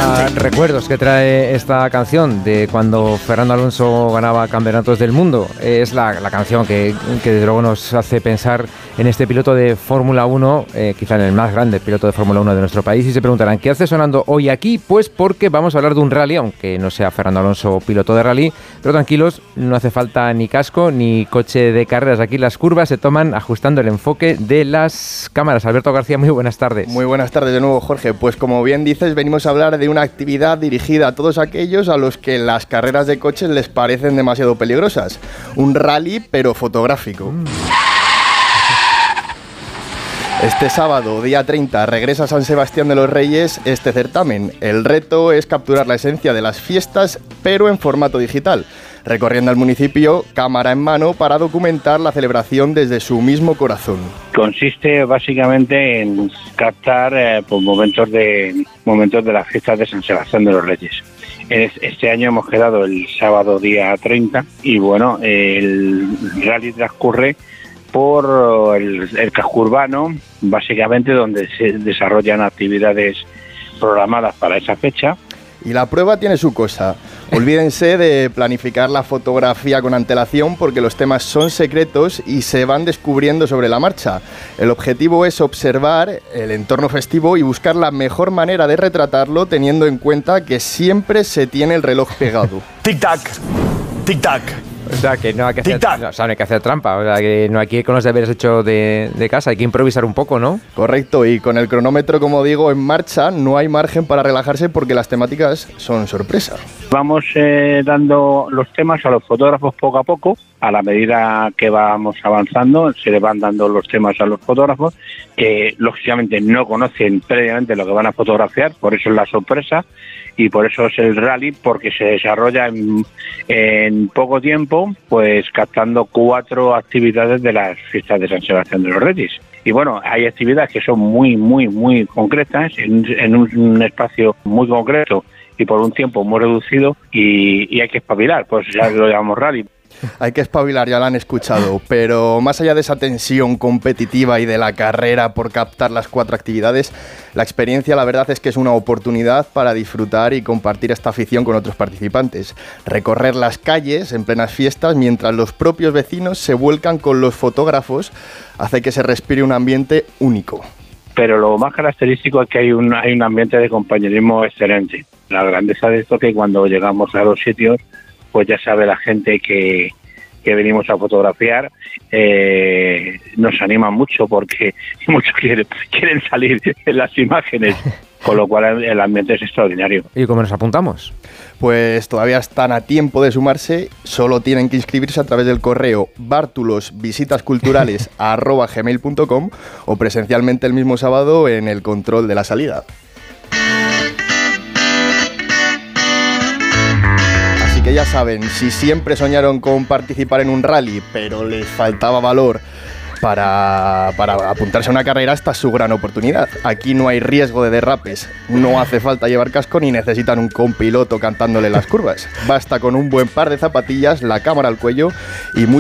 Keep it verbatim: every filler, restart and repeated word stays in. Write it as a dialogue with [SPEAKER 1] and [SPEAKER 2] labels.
[SPEAKER 1] Vaya recuerdos que trae esta canción de cuando Fernando Alonso ganaba campeonatos del mundo. Es la, la canción que, que desde luego nos hace pensar en este piloto de Fórmula uno, eh, quizá en el más grande piloto de Fórmula uno de nuestro país, y se preguntarán, ¿qué hace sonando hoy aquí? Pues porque vamos a hablar de un rally, aunque no sea Fernando Alonso piloto de rally, pero tranquilos, no hace falta ni casco ni coche de carreras. Aquí las curvas se toman ajustando el enfoque de las cámaras. Alberto García, muy buenas tardes.
[SPEAKER 2] Muy buenas tardes de nuevo, Jorge. Pues como bien dices, venimos a hablar de una actividad dirigida a todos aquellos a los que las carreras de coches les parecen demasiado peligrosas. Un rally, pero fotográfico. Mm. Este sábado, día treinta, regresa a San Sebastián de los Reyes este certamen. El reto es capturar la esencia de las fiestas, pero en formato digital, recorriendo el municipio cámara en mano para documentar la celebración desde su mismo corazón.
[SPEAKER 3] Consiste básicamente en captar eh, pues, momentos de momentos de las fiestas de San Sebastián de los Reyes. Este año hemos quedado el sábado día treinta y bueno, el rally transcurre por el, el casco urbano, básicamente donde se desarrollan actividades programadas para esa fecha.
[SPEAKER 2] Y la prueba tiene su cosa. Olvídense de planificar la fotografía con antelación porque los temas son secretos y se van descubriendo sobre la marcha. El objetivo es observar el entorno festivo y buscar la mejor manera de retratarlo teniendo en cuenta que siempre se tiene el reloj pegado.
[SPEAKER 4] Tic-tac, tic-tac.
[SPEAKER 1] O sea, que no hay que hacer, no, o sea, no hay que hacer trampa. O sea, que no hay que ir con los deberes hechos de, de casa. Hay que improvisar un poco, ¿no?
[SPEAKER 2] Correcto. Y con el cronómetro, como digo, en marcha, no hay margen para relajarse porque las temáticas son sorpresa.
[SPEAKER 3] Vamos eh, dando los temas a los fotógrafos poco a poco. A la medida que vamos avanzando, se le van dando los temas a los fotógrafos, que lógicamente no conocen previamente lo que van a fotografiar, por eso es la sorpresa. Y por eso es el rally, porque se desarrolla en, en poco tiempo, pues captando cuatro actividades de las fiestas de San Sebastián de los Reyes. Y bueno, hay actividades que son muy, muy, muy concretas, en, en un espacio muy concreto y por un tiempo muy reducido, y, y hay que espabilar, pues ya lo llamamos rally.
[SPEAKER 2] Hay que espabilar, ya lo han escuchado, pero más allá de esa tensión competitiva y de la carrera por captar las cuatro actividades, la experiencia, la verdad es que es una oportunidad para disfrutar y compartir esta afición con otros participantes. Recorrer las calles en plenas fiestas mientras los propios vecinos se vuelcan con los fotógrafos hace que se respire un ambiente único.
[SPEAKER 3] Pero lo más característico es que hay un, hay un ambiente de compañerismo excelente. La grandeza de esto es que cuando llegamos a los sitios, pues ya sabe la gente que, que venimos a fotografiar, eh, nos animan mucho porque muchos quieren, quieren salir en las imágenes, con lo cual el ambiente es extraordinario.
[SPEAKER 1] ¿Y cómo nos apuntamos?
[SPEAKER 2] Pues todavía están a tiempo de sumarse, solo tienen que inscribirse a través del correo bártulosvisitasculturales arroba gmail punto com o presencialmente el mismo sábado en el control de la salida. Que ya saben, si siempre soñaron con participar en un rally, pero les faltaba valor para, para apuntarse a una carrera, esta es su gran oportunidad. Aquí no hay riesgo de derrapes, no hace falta llevar casco ni necesitan un copiloto cantándole las curvas. Basta con un buen par de zapatillas, la cámara al cuello y mucho